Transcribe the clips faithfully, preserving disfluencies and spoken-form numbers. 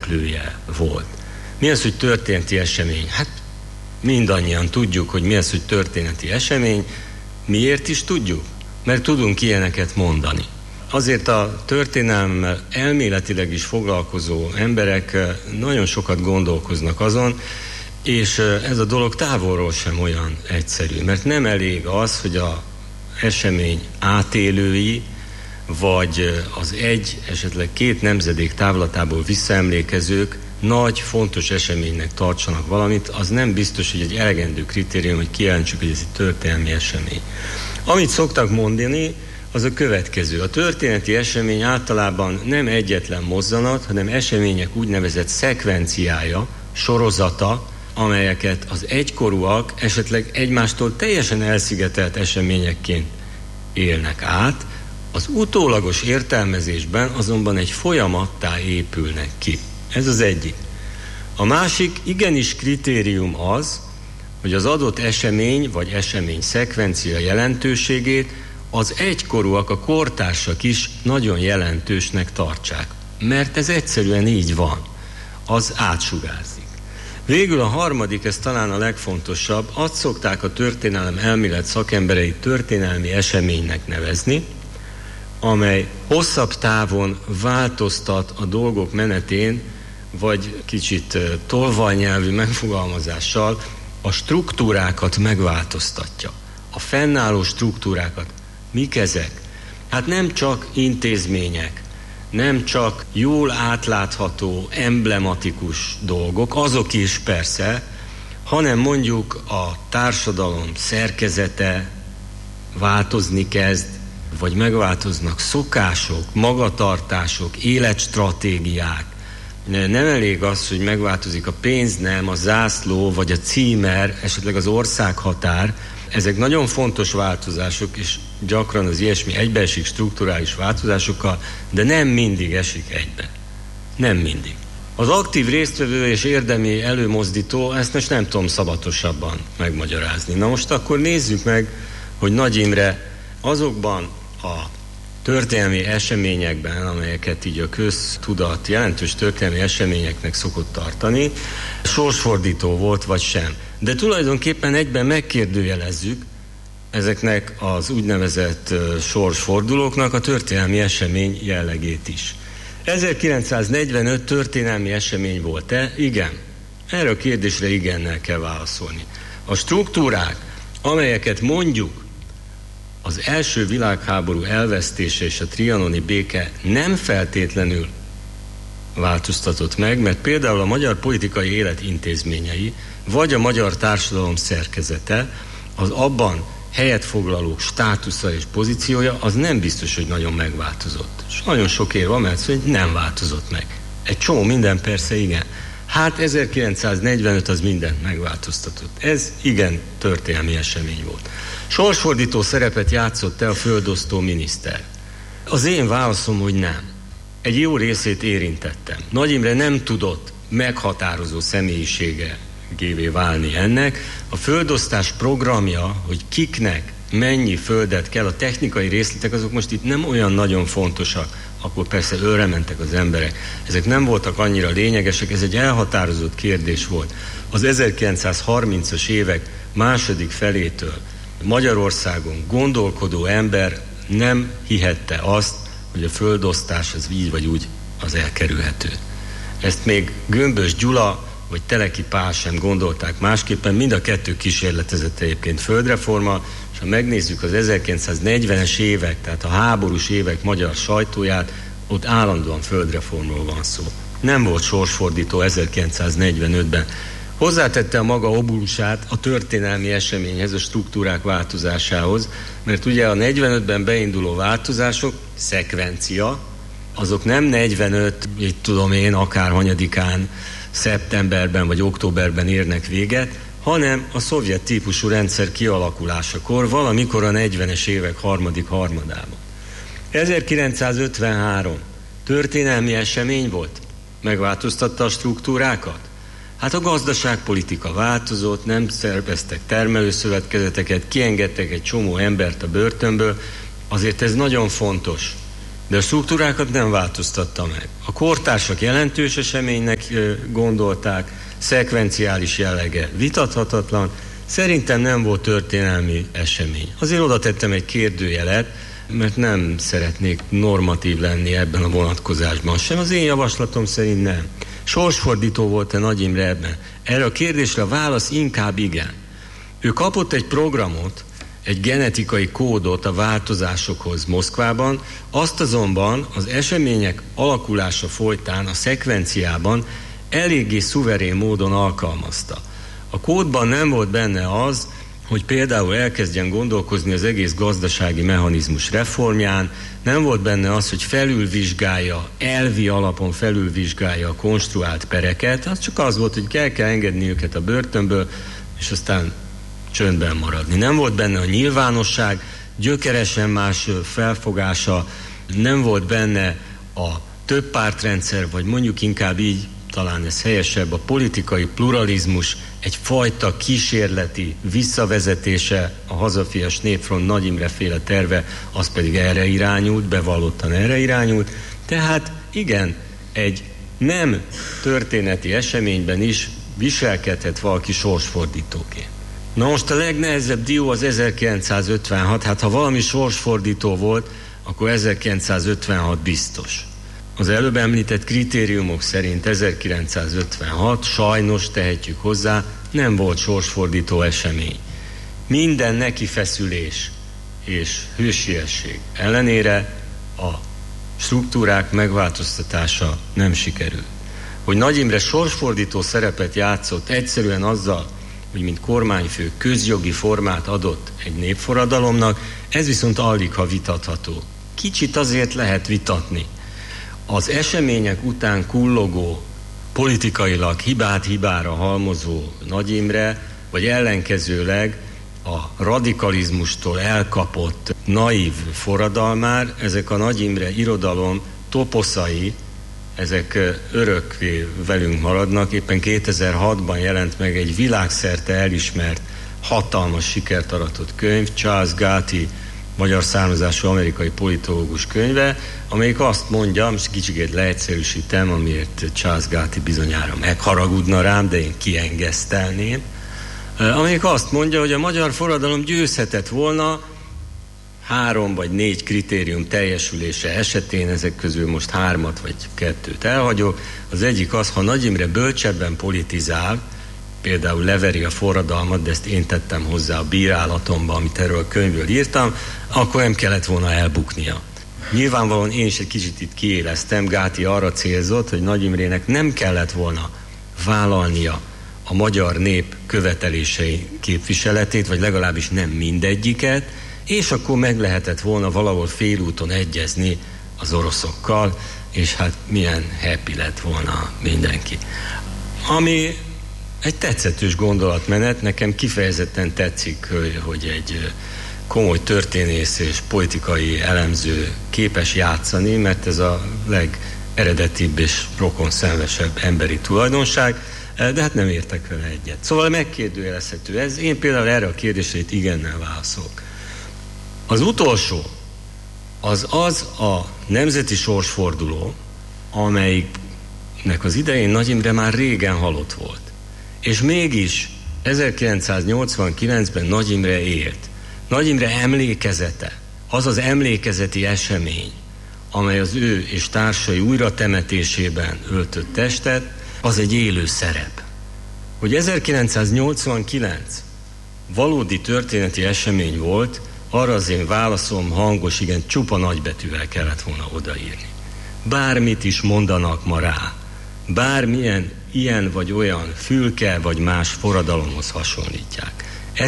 szereplője volt. Mi az, hogy történeti esemény? Hát mindannyian tudjuk, hogy mi az, hogy történeti esemény. Miért is tudjuk? Mert tudunk ilyeneket mondani. Azért a történelemmel elméletileg is foglalkozó emberek nagyon sokat gondolkoznak azon, és ez a dolog távolról sem olyan egyszerű, mert nem elég az, hogy az esemény átélői, vagy az egy, esetleg két nemzedék távlatából visszaemlékezők nagy, fontos eseménynek tartsanak valamit, az nem biztos, hogy egy elegendő kritérium, hogy kijelentsük, hogy ez egy történelmi esemény. Amit szoktak mondani, az a következő. A történeti esemény általában nem egyetlen mozzanat, hanem események úgynevezett szekvenciája, sorozata, amelyeket az egykorúak esetleg egymástól teljesen elszigetelt eseményekként élnek át, az utólagos értelmezésben azonban egy folyamattá épülnek ki. Ez az egyik. A másik igenis kritérium az, hogy az adott esemény vagy esemény szekvencia jelentőségét az egykorúak, a kortársak is nagyon jelentősnek tartsák. Mert ez egyszerűen így van. Az átsugárzik. Végül a harmadik, ez talán a legfontosabb, azt szokták a történelem elmélet szakemberei történelmi eseménynek nevezni, amely hosszabb távon változtat a dolgok menetén, vagy kicsit tolvajnyelvű megfogalmazással a struktúrákat megváltoztatja. A fennálló struktúrákat. Mik ezek? Hát nem csak intézmények, nem csak jól átlátható, emblematikus dolgok, azok is persze, hanem mondjuk a társadalom szerkezete változni kezd, vagy megváltoznak szokások, magatartások, életstratégiák. Nem elég az, hogy megváltozik a pénznem, a zászló, vagy a címer, esetleg az országhatár. Ezek nagyon fontos változások, és gyakran az ilyesmi egybeesik strukturális változásokkal, de nem mindig esik egybe. Nem mindig. Az aktív résztvevő és érdemi előmozdító, ezt most nem tudom szabatosabban megmagyarázni. Na most akkor nézzük meg, hogy Nagy Imre azokban a történelmi eseményekben, amelyeket így a köztudat jelentős történelmi eseményeknek szokott tartani, sorsfordító volt vagy sem. De tulajdonképpen egyben megkérdőjelezzük ezeknek az úgynevezett sorsfordulóknak a történelmi esemény jellegét is. ezerkilencszáznegyvenöt történelmi esemény volt-e? Igen. Erre a kérdésre igennel kell válaszolni. A struktúrák, amelyeket mondjuk az első világháború elvesztése és a trianoni béke nem feltétlenül változtatott meg, mert például a magyar politikai élet intézményei, vagy a magyar társadalom szerkezete, az abban helyet foglalók státusza és pozíciója, az nem biztos, hogy nagyon megváltozott. És nagyon sok ér van, mert hogy nem változott meg. Egy csomó minden persze igen. Hát ezerkilencszáznegyvenöt az mindent megváltoztatott. Ez igen történelmi esemény volt. Sorsfordító szerepet játszott-e a földosztó miniszter? Az én válaszom, hogy nem. Egy jó részét érintettem. Nagy Imre nem tudott meghatározó személyiségévé válni ennek. A földosztás programja, hogy kiknek mennyi földet kell, a technikai részletek, azok most itt nem olyan nagyon fontosak. Akkor persze őre mentek az emberek. Ezek nem voltak annyira lényegesek, ez egy elhatározott kérdés volt. Az ezerkilencszázharmincas évek második felétől Magyarországon gondolkodó ember nem hihette azt, hogy a földosztás az így vagy úgy az elkerülhető. Ezt még Gömbös Gyula vagy Teleki Pál sem gondolták másképpen, mind a kettő kísérletezett egyébként földreforma, és ha megnézzük az ezerkilencszáznegyvenes évek, tehát a háborús évek magyar sajtóját, ott állandóan földreformról van szó. Nem volt sorsfordító ezerkilencszáznegyvenötben. Hozzátette a maga obulusát a történelmi eseményhez, a struktúrák változásához, mert ugye a negyvenötben beinduló változások, szekvencia, azok nem negyvenöt, így tudom én, akárhanyadikán, szeptemberben vagy októberben érnek véget, hanem a szovjet típusú rendszer kialakulásakor, valamikor a negyvenes évek harmadik harmadában. ezerkilencszázötvenhárom történelmi esemény volt? Megváltoztatta a struktúrákat? Hát a gazdaságpolitika változott, nem szerveztek termelőszövetkezeteket, kiengedtek egy csomó embert a börtönből, azért ez nagyon fontos. de a struktúrákat nem változtatta meg. A kortársak jelentős eseménynek gondolták, szekvenciális jellege vitathatatlan, szerintem nem volt történelmi esemény. Azért oda tettem egy kérdőjelet, mert nem szeretnék normatív lenni ebben a vonatkozásban sem. Az én javaslatom szerint nem. Sorsfordító volt-e Nagy Imre ebben? Erre a kérdésre a válasz inkább igen. Ő kapott egy programot, egy genetikai kódot a változásokhoz Moszkvában, azt azonban az események alakulása folytán a szekvenciában eléggé szuverén módon alkalmazta. A kódban nem volt benne az, hogy például elkezdjen gondolkozni az egész gazdasági mechanizmus reformján, nem volt benne az, hogy felülvizsgálja, elvi alapon felülvizsgálja a konstruált pereket, az csak az volt, hogy kell, kell engedni őket a börtönből, és aztán csöndben maradni. Nem volt benne a nyilvánosság, gyökeresen más felfogása, nem volt benne a többpártrendszer, vagy mondjuk inkább így, talán ez helyesebb, a politikai pluralizmus egyfajta kísérleti visszavezetése, a Hazafias Népfront Nagy Imre féle terve, az pedig erre irányult, bevallottan erre irányult. Tehát igen, egy nem történeti eseményben is viselkedhet valaki sorsfordítóként. Na most a legnehezebb dió az ezerkilencszázötvenhat, hát ha valami sorsfordító volt, akkor ezerkilencszázötvenhat biztos. Az előbb említett kritériumok szerint ezerkilencszázötvenhat, sajnos tehetjük hozzá, nem volt sorsfordító esemény. Minden nekifeszülés és hősiesség ellenére a struktúrák megváltoztatása nem sikerült. Hogy Nagy Imre sorsfordító szerepet játszott egyszerűen azzal, hogy mint kormányfő közjogi formát adott egy népforradalomnak, ez viszont alig ha vitatható. Kicsit azért lehet vitatni. Az események után kullogó, politikailag hibát hibára halmozó Nagy Imre, vagy ellenkezőleg a radikalizmustól elkapott naív forradalmár, ezek a Nagy Imre irodalom toposzai, ezek örökké velünk maradnak. Éppen kétezer-hatban jelent meg egy világszerte elismert, hatalmas sikert aratott könyv, Charles Gatti, magyar származású amerikai politológus könyve, amelyik azt mondja, most kicsit leegyszerűsítem, amiért Charles Gatti bizonyára megharagudna rám, de én kiengesztelném, amelyik azt mondja, hogy a magyar forradalom győzhetett volna három vagy négy kritérium teljesülése esetén, ezek közül most hármat vagy kettőt elhagyok. Az egyik az, ha Nagy Imre bölcsebben politizál, például leveri a forradalmat, de ezt én tettem hozzá a bírálatomba, amit erről a könyvből írtam, akkor nem kellett volna elbuknia. Nyilvánvalóan én is egy kicsit itt kiéleztem, Gáti arra célzott, hogy Nagy Imrének nem kellett volna vállalnia a magyar nép követelései képviseletét, vagy legalábbis nem mindegyiket, és akkor meg lehetett volna valahol félúton egyezni az oroszokkal, és hát milyen happy lett volna mindenki. Ami egy tetszetős gondolatmenet, nekem kifejezetten tetszik, hogy egy komoly történész és politikai elemző képes játszani, mert ez a legeredetibb és rokonszenvesebb emberi tulajdonság, de hát nem értek vele egyet. Szóval megkérdőjelezhető ez. Én például erre a kérdésre itt igennel válaszolok. Az utolsó az az a nemzeti sorsforduló, amelyiknek az idején Nagy Imre már régen halott volt. És mégis ezerkilencszáznyolcvankilencben Nagy Imre élt. Nagy Imre emlékezete, az az emlékezeti esemény, amely az ő és társai újratemetésében öltött testet, az egy élő szerep. Hogy ezerkilencszáznyolcvankilenc valódi történeti esemény volt, arra az én válaszom hangos, igen, csupa nagybetűvel kellett volna odaírni. Bármit is mondanak ma rá, bármilyen ilyen vagy olyan fülke vagy más forradalomhoz hasonlítják.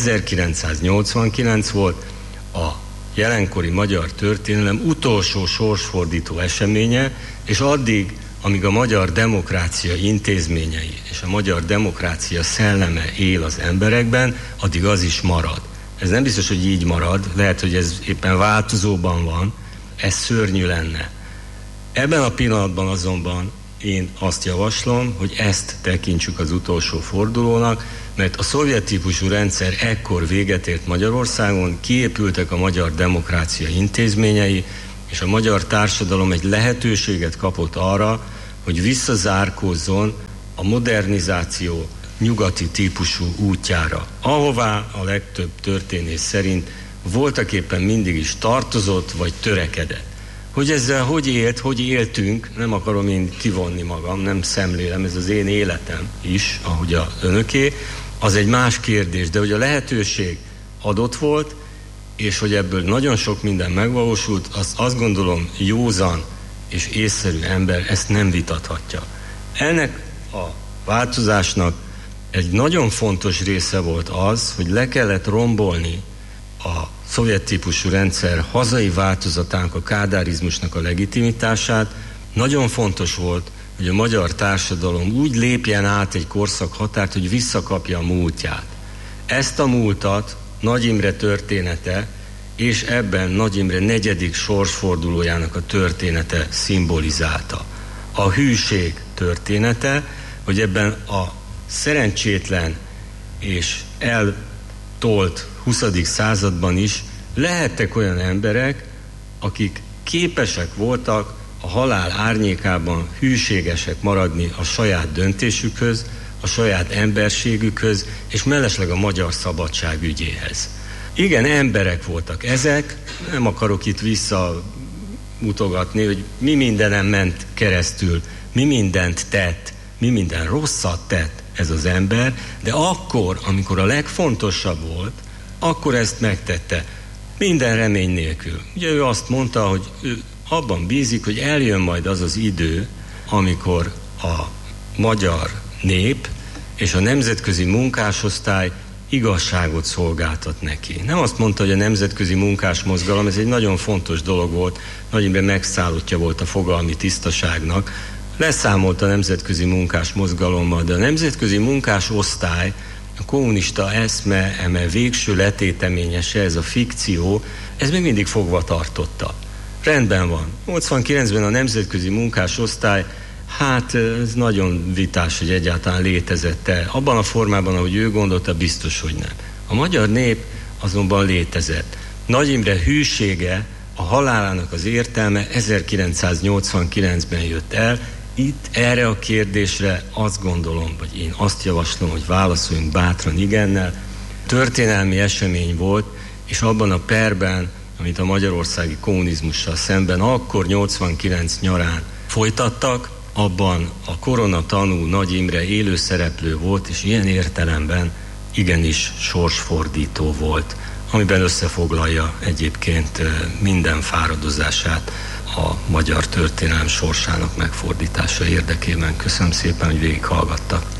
ezerkilencszáznyolcvankilenc volt a jelenkori magyar történelem utolsó sorsfordító eseménye, és addig, amíg a magyar demokrácia intézményei és a magyar demokrácia szelleme él az emberekben, addig az is marad. Ez nem biztos, hogy így marad, lehet, hogy ez éppen változóban van, ez szörnyű lenne. Ebben a pillanatban azonban én azt javaslom, hogy ezt tekintsük az utolsó fordulónak, mert a szovjet típusú rendszer ekkor véget ért Magyarországon, kiépültek a magyar demokrácia intézményei, és a magyar társadalom egy lehetőséget kapott arra, hogy visszazárkózzon a modernizáció nyugati típusú útjára, ahová a legtöbb történész szerint voltaképpen mindig is tartozott vagy törekedett. Hogy ezzel hogy élt, hogy éltünk, nem akarom én kivonni magam, nem szemlélem, ez az én életem is, ahogy a önöké, az egy más kérdés, de hogy a lehetőség adott volt, és hogy ebből nagyon sok minden megvalósult, azt, azt gondolom józan és észszerű ember ezt nem vitathatja. Ennek a változásnak egy nagyon fontos része volt az, hogy le kellett rombolni a szovjet típusú rendszer hazai változatának, a kádárizmusnak a legitimitását. Nagyon fontos volt, hogy a magyar társadalom úgy lépjen át egy korszak határt, hogy visszakapja a múltját. Ezt a múltat Nagy Imre története, és ebben Nagy Imre negyedik sorsfordulójának a története szimbolizálta. A hűség története, hogy ebben a szerencsétlen és eltolt huszadik században is lehettek olyan emberek, akik képesek voltak a halál árnyékában hűségesek maradni a saját döntésükhöz, a saját emberségükhöz, és mellesleg a magyar szabadság ügyéhez. Igen, emberek voltak ezek, nem akarok itt visszamutogatni, hogy mi mindenem ment keresztül, mi mindent tett, mi minden rosszat tett ez az ember, de akkor, amikor a legfontosabb volt, akkor ezt megtette, minden remény nélkül. Ugye ő azt mondta, hogy ő abban bízik, hogy eljön majd az az idő, amikor a magyar nép és a nemzetközi munkásosztály igazságot szolgáltat neki. Nem azt mondta, hogy a nemzetközi munkásmozgalom, ez egy nagyon fontos dolog volt, Nagy Imre megszállottja volt a fogalmi tisztaságnak, leszámolt a nemzetközi munkásmozgalommal, de a nemzetközi munkásosztály, a kommunista eszme, eme végső letéteményese, ez a fikció, ez még mindig fogva tartotta. Rendben van. nyolcvankilencben a nemzetközi munkásosztály, hát ez nagyon vitás, hogy egyáltalán létezett-e. Abban a formában, ahogy ő gondolta, biztos, hogy nem. A magyar nép azonban létezett. Nagy Imre hűsége, a halálának az értelme ezerkilencszáznyolcvankilencben jött el. Itt erre a kérdésre azt gondolom, vagy én azt javaslom, hogy válaszoljunk bátran igennel. Történelmi esemény volt, és abban a perben, amit a magyarországi kommunizmussal szemben akkor nyolcvankilenc nyarán folytattak, abban a koronatanú Nagy Imre élő szereplő volt, és ilyen értelemben igenis sorsfordító volt, amiben összefoglalja egyébként minden fáradozását a magyar történelem sorsának megfordítása érdekében. Köszönöm szépen, hogy végighallgattak.